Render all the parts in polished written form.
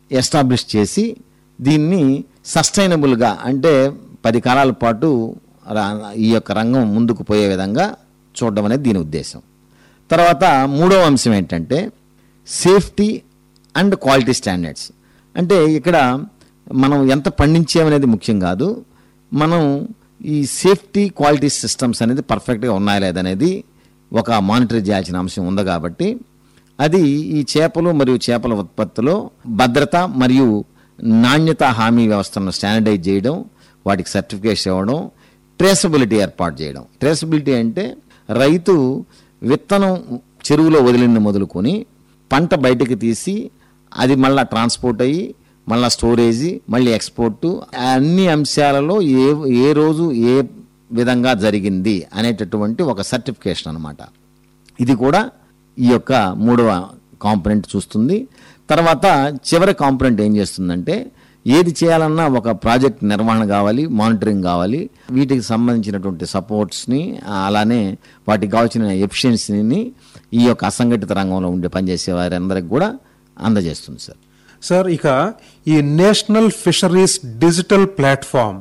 Establish చేసి దీన్ని సస్టైనబుల్గా అంటే 10 కాలాల పాటు ఈ యొక్క రంగం ముందుకు పోయే విధంగా చూడడం అనేది దీని ఉద్దేశం. తర్వాత మూడవ అంశం ఏంటంటే సేఫ్టీ అండ్ క్వాలిటీ స్టాండర్డ్స్. అంటే ఇక్కడ మనం ఎంత పండించామనేది ముఖ్యం కాదు, మనం ఈ సేఫ్టీ క్వాలిటీ సిస్టమ్స్ అనేది పర్ఫెక్ట్గా ఉన్నాయా లేదనేది ఒక మానిటర్ చేయాల్సిన అంశం ఉంది. కాబట్టి అది ఈ చేపలు మరియు చేపల ఉత్పత్తిలో భద్రత మరియు నాణ్యత హామీ వ్యవస్థను స్టాండర్డైజ్ చేయడం, వాటికి సర్టిఫికేషన్ ఇవ్వడం, ట్రేసబిలిటీ ఏర్పాటు చేయడం. ట్రేసబిలిటీ అంటే రైతు విత్తనం చెరువులో వదిలిన మొదలుకొని పంట బయటకు తీసి అది మళ్ళీ ట్రాన్స్పోర్ట్ అయ్యి మళ్ళీ స్టోరేజీ మళ్ళీ ఎక్స్పోర్టు అన్ని అంశాలలో ఏ రోజు ఏ విధంగా జరిగింది అనేటటువంటి ఒక సర్టిఫికేషన్ అన్నమాట. ఇది కూడా ఈ యొక్క మూడవ కాంపోనెంట్ చూస్తుంది. తర్వాత చివరి కాంపోనెంట్ ఏం చేస్తుందంటే ఏది చేయాలన్నా ఒక ప్రాజెక్ట్ నిర్వహణ కావాలి, మానిటరింగ్ కావాలి, వీటికి సంబంధించినటువంటి సపోర్ట్స్ని అలానే వాటికి కావాల్సిన ఎఫిషియన్సీని ఈ యొక్క అసంఘటిత రంగంలో ఉండే పనిచేసే వారందరికి కూడా అందజేస్తుంది సార్. ఇక ఈ national fisheries digital platform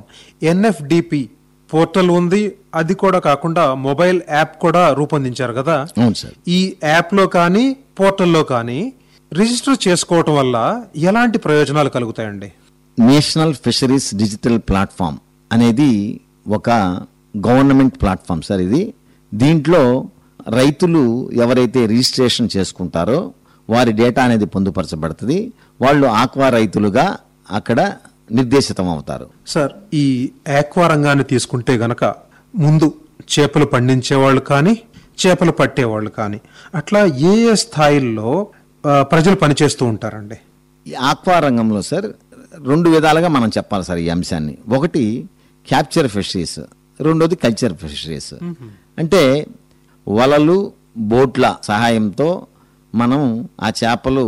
NFDP portal ఉంది, అది కూడా కాకుండా మొబైల్ యాప్ కూడా రూపొందించారు కదా. అవును సార్. ఈ యాప్లో కానీ పోర్టల్లో కానీ రిజిస్టర్ చేసుకోవటం వల్ల ఎలాంటి ప్రయోజనాలు కలుగుతాయండి? నేషనల్ ఫిషరీస్ డిజిటల్ ప్లాట్ఫామ్ అనేది ఒక గవర్నమెంట్ ప్లాట్ఫామ్ సార్. ఇది దీంట్లో రైతులు ఎవరైతే రిజిస్ట్రేషన్ చేసుకుంటారో వారి డేటా అనేది పొందుపరచబడుతుంది. వాళ్ళు ఆక్వా రైతులుగా అక్కడ నిర్దేశితం అవుతారు. సార్, ఈ ఆక్వా రంగాన్ని తీసుకుంటే గనక ముందు చేపలు పండించేవాళ్ళు కానీ చేపలు పట్టేవాళ్ళు కానీ అట్లా ఏ స్థాయిల్లో ప్రజలు పనిచేస్తూ ఉంటారండి? ఈ ఆక్వా రంగంలో సార్ 2 విధాలుగా మనం చెప్పాలి సార్ ఈ అంశాన్ని. ఒకటి క్యాప్చర్ ఫిషరీస్, రెండోది కల్చర్ ఫిషరీస్. అంటే వలలు బోట్ల సహాయంతో మనం ఆ చేపలు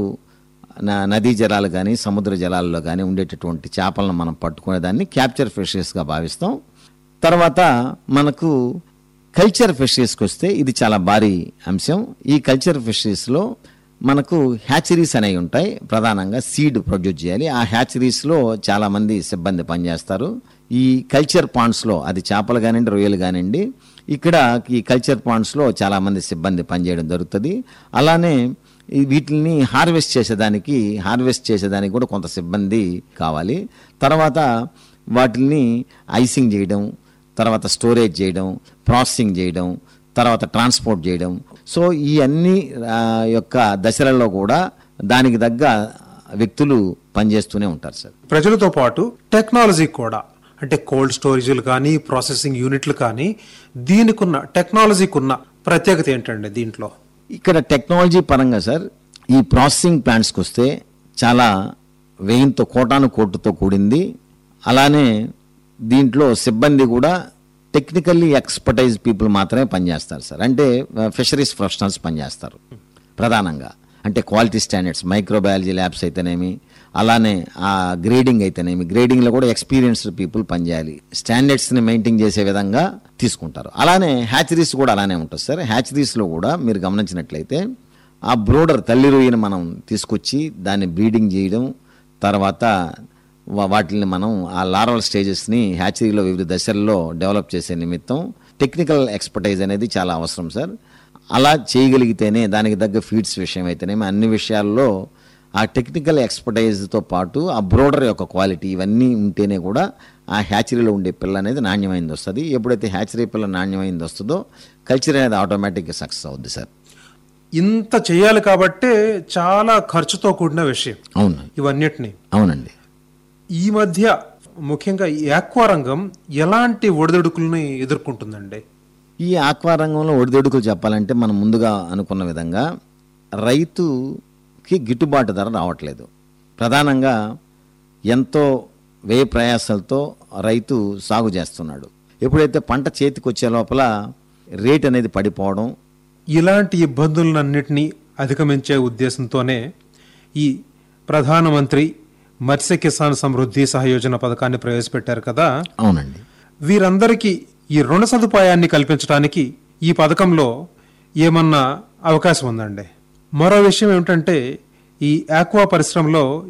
నదీ జలాలు కానీ సముద్ర జలాల్లో కానీ ఉండేటటువంటి చేపలను మనం పట్టుకునేదాన్ని క్యాప్చర్ ఫిషరీస్గా భావిస్తాం. తర్వాత మనకు కల్చర్ ఫిషరీస్కి వస్తే ఇది చాలా భారీ అంశం. ఈ కల్చర్ ఫిషరీస్లో మనకు హ్యాచరీస్ అనేవి ఉంటాయి. ప్రధానంగా సీడ్ ప్రొడ్యూస్ చేయాలి. ఆ హ్యాచరీస్లో చాలామంది సిబ్బంది పనిచేస్తారు. ఈ కల్చర్ పాండ్స్లో అది చేపలు కానివ్వండి రొయ్యలు కానివ్వండి, ఇక్కడ ఈ కల్చర్ పాండ్స్లో చాలామంది సిబ్బంది పనిచేయడం జరుగుతుంది. అలానే వీటిని హార్వెస్ట్ చేసేదానికి కూడా కొంత సిబ్బంది కావాలి. తర్వాత వాటిని ఐసింగ్ చేయడం, తర్వాత స్టోరేజ్ చేయడం, ప్రాసెసింగ్ చేయడం, తర్వాత ట్రాన్స్పోర్ట్ చేయడం. సో ఈ అన్ని యొక్క దశలలో కూడా దానికి తగ్గ వ్యక్తులు పనిచేస్తూనే ఉంటారు సార్. ప్రజలతో పాటు టెక్నాలజీ కూడా, అంటే కోల్డ్ స్టోరేజీలు కానీ ప్రాసెసింగ్ యూనిట్లు కానీ, దీనికున్న టెక్నాలజీకున్న ప్రత్యేకత ఏంటండి దీంట్లో? ఇక్కడ టెక్నాలజీ పరంగా సార్ ఈ ప్రాసెసింగ్ ప్లాంట్స్కి వస్తే చాలా వ్యయంతో కోటుతో కూడింది. అలానే దీంట్లో సిబ్బంది కూడా టెక్నికల్లీ ఎక్స్పర్టైజ్ పీపుల్ మాత్రమే పనిచేస్తారు సార్. అంటే ఫిషరీస్ ప్రొఫెషనల్స్ పనిచేస్తారు ప్రధానంగా. అంటే క్వాలిటీ స్టాండర్డ్స్, మైక్రోబయాలజీ ల్యాబ్స్ అయితేనేమి, అలానే ఆ గ్రేడింగ్ అయితేనేమి, గ్రేడింగ్లో కూడా ఎక్స్పీరియన్స్డ్ పీపుల్ పనిచేయాలి. స్టాండర్డ్స్ని మెయింటైన్ చేసే విధంగా తీసుకుంటారు. అలానే హ్యాచరీస్ కూడా అలానే ఉంటుంది సార్. హ్యాచరీస్లో కూడా మీరు గమనించినట్లయితే ఆ బ్రోడర్ తల్లి రొయ్యను మనం తీసుకొచ్చి దాన్ని బ్రీడింగ్ చేయడం, తర్వాత వాటిని మనం ఆ లార్వల్ స్టేజెస్ని హ్యాచరీలో వివిధ దశల్లో డెవలప్ చేసే నిమిత్తం టెక్నికల్ ఎక్స్పర్టైజ్ అనేది చాలా అవసరం సార్. అలా చేయగలిగితేనే దానికి తగ్గ ఫీడ్స్ విషయం అయితేనేమి అన్ని విషయాల్లో ఆ టెక్నికల్ ఎక్స్పర్టైజ్తో పాటు ఆ బ్రోడర్ యొక్క క్వాలిటీ ఇవన్నీ ఉంటేనే కూడా ఆ హ్యాచరీలో ఉండే పిల్ల అనేది నాణ్యమైంది వస్తుంది. ఎప్పుడైతే హ్యాచరీ పిల్ల నాణ్యమైంది వస్తుందో కల్చర్ అనేది ఆటోమేటిక్గా సక్సెస్ అవుద్ది సార్. ఇంత చేయాలి కాబట్టే చాలా ఖర్చుతో కూడిన విషయం. అవును, ఇవన్నిటిని. అవునండి. ఈ మధ్య ముఖ్యంగా ఈ ఆక్వా రంగం ఎలాంటి ఒడిదుడుకుల్ని ఎదుర్కొంటుందండి? ఈ ఆక్వా రంగంలో ఒడిదుడుకులు చెప్పాలంటే మనం ముందుగా అనుకున్న విధంగా రైతుకి గిట్టుబాటు ధర రావట్లేదు. ప్రధానంగా ఎంతో వ్యయ ప్రయాసాలతో రైతు సాగు చేస్తున్నాడు. ఎప్పుడైతే పంట చేతికి వచ్చే లోపల రేట్ అనేది పడిపోవడం, ఇలాంటి ఇబ్బందులన్నింటినీ అధిగమించే ఉద్దేశంతోనే ఈ ప్రధానమంత్రి మత్స్య కిసాన్ సమృద్ధి సహయోజన పథకాన్ని ప్రవేశపెట్టారు కదా. అవునండి. వీరందరికీ ఈ రుణ సదుపాయాన్ని కల్పించడానికి ఈ పథకంలో ఏమన్నా అవకాశం ఉందండి? మరో విషయం ఏమిటంటే ఈ ఆక్వా పరిశ్రమలో